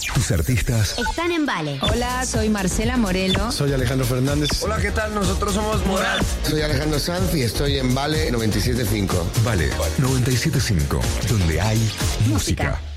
Tus artistas están en Vale. Hola, soy Marcela Morelo. Soy Alejandro Fernández. Hola, ¿qué tal? Nosotros somos Morat. Soy Alejandro Sanz y estoy en Vale 97.5. Vale 97.5, donde hay música.